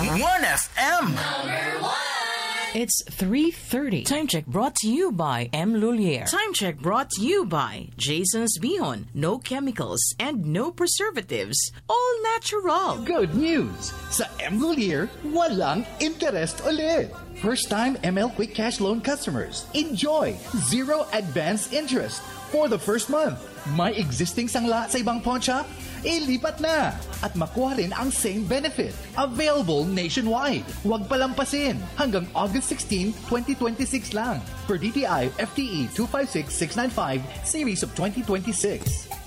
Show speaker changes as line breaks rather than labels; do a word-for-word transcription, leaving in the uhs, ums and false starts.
one F M.
It's three thirty.
Time check brought to you by M. Lulier.
Time check brought to you by Jason's Beyond. No chemicals and no preservatives. All natural.
Good news! Sa M. Lulier, walang interest ulit. First-time M L Quick Cash Loan customers, enjoy zero advance interest for the first month. May existing sangla sa ibang pawn shop? Ilipat na at makuha rin ang same benefit. Available nationwide. Huwag palampasin. Hanggang August sixteenth, twenty twenty-six lang. Per D T I F T E two five six six nine five Series of twenty twenty-six.